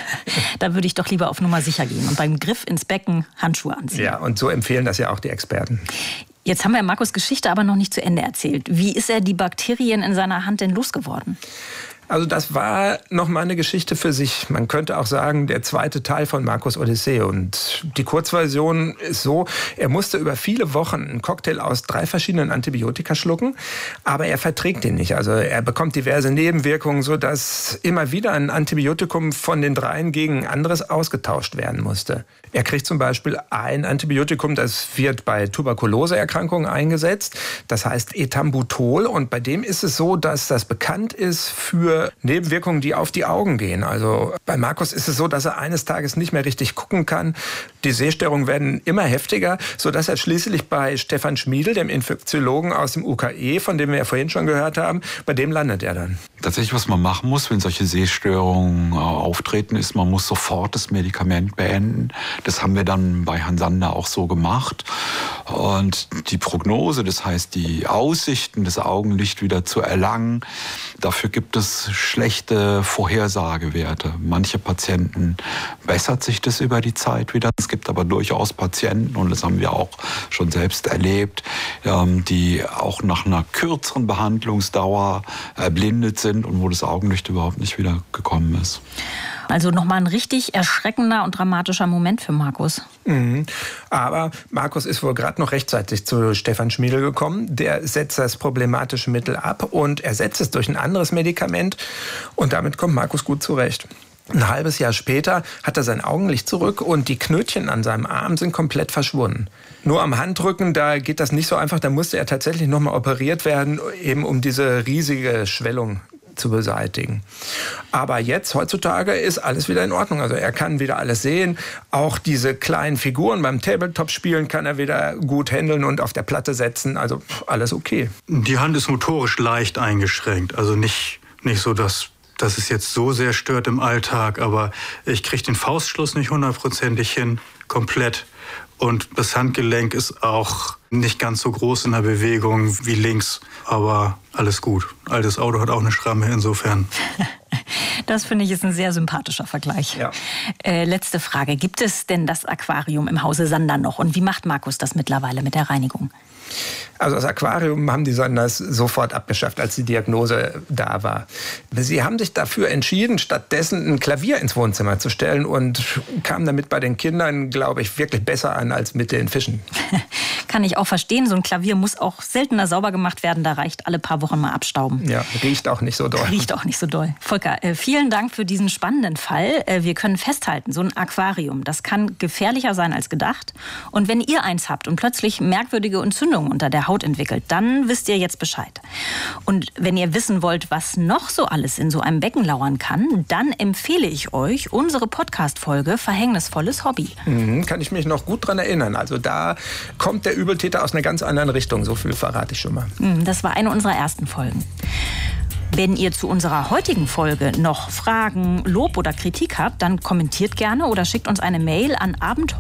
Da würde ich doch lieber auf Nummer sicher gehen und beim Griff ins Becken Handschuhe anziehen. Ja, und so empfehlen das ja auch die Experten. Jetzt haben wir Markus' Geschichte aber noch nicht zu Ende erzählt. Wie ist er die Bakterien in seiner Hand denn losgeworden? Also das war noch mal eine Geschichte für sich. Man könnte auch sagen, der zweite Teil von Markus Odyssee. Und die Kurzversion ist so, er musste über viele Wochen einen Cocktail aus drei verschiedenen Antibiotika schlucken, aber er verträgt ihn nicht. Also er bekommt diverse Nebenwirkungen, sodass immer wieder ein Antibiotikum von den dreien gegen ein anderes ausgetauscht werden musste. Er kriegt zum Beispiel ein Antibiotikum, das wird bei Tuberkuloseerkrankungen eingesetzt. Das heißt Ethambutol. Und bei dem ist es so, dass das bekannt ist für Nebenwirkungen, die auf die Augen gehen. Also bei Markus ist es so, dass er eines Tages nicht mehr richtig gucken kann. Die Sehstörungen werden immer heftiger, sodass er schließlich bei Stefan Schmiedl, dem Infektiologen aus dem U K E, von dem wir ja vorhin schon gehört haben, bei dem landet er dann. Tatsächlich, was man machen muss, wenn solche Sehstörungen äh, auftreten, ist, man muss sofort das Medikament beenden. Das haben wir dann bei Herrn Sander auch so gemacht. Und die Prognose, das heißt die Aussichten, das Augenlicht wieder zu erlangen, dafür gibt es schlechte Vorhersagewerte. Manche Patienten bessert sich das über die Zeit wieder. Es gibt aber durchaus Patienten, und das haben wir auch schon selbst erlebt, die auch nach einer kürzeren Behandlungsdauer erblindet sind und wo das Augenlicht überhaupt nicht wieder gekommen ist. Also nochmal ein richtig erschreckender und dramatischer Moment für Markus. Mhm. Aber Markus ist wohl gerade noch rechtzeitig zu Stefan Schmiedl gekommen. Der setzt das problematische Mittel ab und ersetzt es durch ein anderes Medikament. Und damit kommt Markus gut zurecht. Ein halbes Jahr später hat er sein Augenlicht zurück und die Knötchen an seinem Arm sind komplett verschwunden. Nur am Handrücken, da geht das nicht so einfach. Da musste er tatsächlich nochmal operiert werden, eben um diese riesige Schwellung zu beseitigen. Aber jetzt, heutzutage, ist alles wieder in Ordnung. Also er kann wieder alles sehen. Auch diese kleinen Figuren beim Tabletop-Spielen kann er wieder gut handeln und auf der Platte setzen. Also alles okay. Die Hand ist motorisch leicht eingeschränkt. Also nicht, nicht so, dass, dass es jetzt so sehr stört im Alltag. Aber ich kriege den Faustschluss nicht hundertprozentig hin, komplett. Und das Handgelenk ist auch nicht ganz so groß in der Bewegung wie links, aber alles gut. Altes Auto hat auch eine Schramme, insofern. Das finde ich ist ein sehr sympathischer Vergleich. Ja. Äh, letzte Frage. Gibt es denn das Aquarium im Hause Sander noch? Und wie macht Markus das mittlerweile mit der Reinigung? Also das Aquarium haben die Sanders sofort abgeschafft, als die Diagnose da war. Sie haben sich dafür entschieden, stattdessen ein Klavier ins Wohnzimmer zu stellen und kamen damit bei den Kindern, glaube ich, wirklich besser an als mit den Fischen. Kann ich auch verstehen. So ein Klavier muss auch seltener sauber gemacht werden. Da reicht alle paar Wochen mal abstauben. Ja, riecht auch nicht so doll. Riecht auch nicht so doll. Volker, äh, vielen Dank für diesen spannenden Fall. Äh, wir können festhalten, so ein Aquarium, das kann gefährlicher sein als gedacht. Und wenn ihr eins habt und plötzlich merkwürdige Entzündungen unter der Haut entwickelt, dann wisst ihr jetzt Bescheid. Und wenn ihr wissen wollt, was noch so alles in so einem Becken lauern kann, dann empfehle ich euch unsere Podcast-Folge Verhängnisvolles Hobby. Mhm, kann ich mich noch gut dran erinnern. Also da kommt der Übeltäter aus einer ganz anderen Richtung. So viel verrate ich schon mal. Das war eine unserer ersten Folgen. Wenn ihr zu unserer heutigen Folge noch Fragen, Lob oder Kritik habt, dann kommentiert gerne oder schickt uns eine Mail an abenteuer